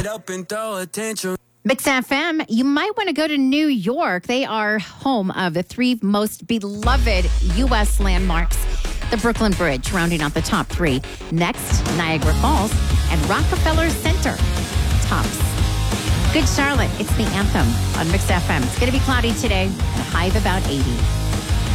Up and throw attention. Mix FM, you might want to go to New York. They are home of the three most beloved U.S. landmarks. The Brooklyn Bridge, rounding out the top three. Next, Niagara Falls and Rockefeller Center tops. Good Charlotte, it's the anthem on Mix FM. It's going to be cloudy today, a high of about 80.